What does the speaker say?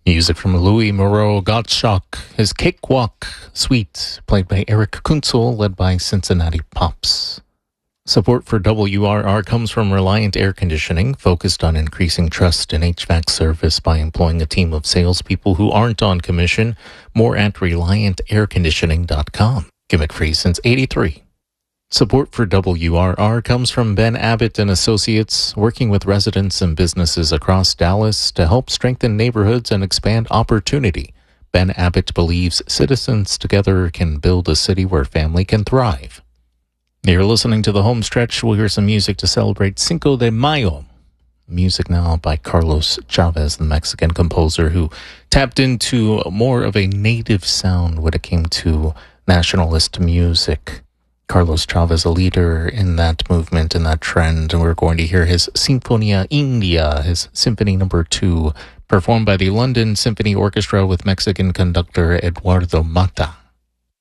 Music from Louis Moreau Gottschalk, his Cakewalk Suite, played by Eric Kunzel, led by Cincinnati Pops. Support for WRR comes from Reliant Air Conditioning, focused on increasing trust in HVAC service by employing a team of salespeople who aren't on commission. More at ReliantAirConditioning.com. Gimmick free since '83. Support for WRR comes from Ben Abbott and Associates, working with residents and businesses across Dallas to help strengthen neighborhoods and expand opportunity. Ben Abbott believes citizens together can build a city where family can thrive. You're listening to The Home Stretch. We'll hear some music to celebrate Cinco de Mayo. Music now by Carlos Chavez, the Mexican composer who tapped into more of a native sound when it came to nationalist music. Carlos Chavez, a leader in that movement, in that trend, and we're going to hear his Sinfonia India, his Symphony No. 2, performed by the London Symphony Orchestra with Mexican conductor Eduardo Mata.